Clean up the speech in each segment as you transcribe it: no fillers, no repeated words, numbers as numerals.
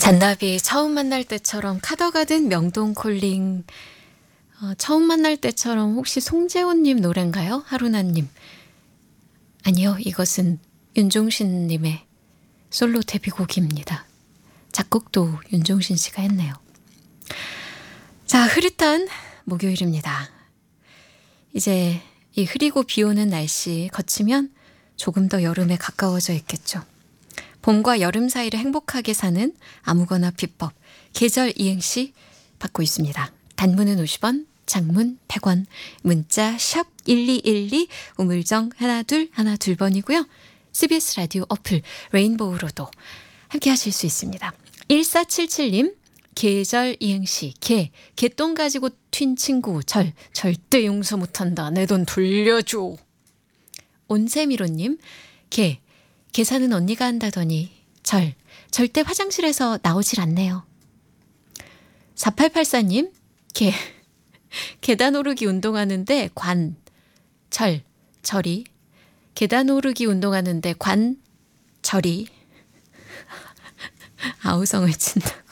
잔나비 처음 만날 때처럼 카더가든 명동콜링. 처음 만날 때처럼 혹시 송재호님 노래인가요? 하루나님. 아니요, 이것은 윤종신님의 솔로 데뷔곡입니다. 작곡도 윤종신 씨가 했네요. 자, 흐릿한 목요일입니다. 이제 이 흐리고 비 오는 날씨 거치면 조금 더 여름에 가까워져 있겠죠. 봄과 여름 사이를 행복하게 사는 아무거나 비법, 계절 이행시 받고 있습니다. 단문은 50원, 장문 100원, 문자 샵 1212, 우물정 1212번이고요. CBS 라디오 어플 레인보우로도 함께 하실 수 있습니다. 1477님, 계절 이행시, 개똥 가지고 튄 친구, 절대 용서 못한다. 내 돈 돌려줘. 온세미로님, 계산은 언니가 한다더니 절대 화장실에서 나오질 않네요. 4884님, 계단 오르기 운동하는데 절이 계단 오르기 운동하는데 절이 아우성을 친다고.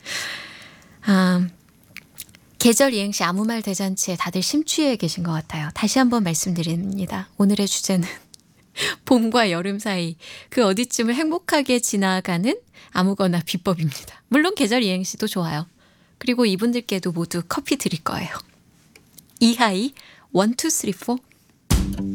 계절 이행시 아무 말 대잔치에 다들 심취해 계신 것 같아요. 다시 한번 말씀드립니다. 오늘의 주제는 봄과 여름 사이 그 어디쯤을 행복하게 지나가는 아무거나 비법입니다. 물론 계절 이행시도 좋아요. 그리고 이분들께도 모두 커피 드릴 거예요. 이하이 1, 2, 3, 4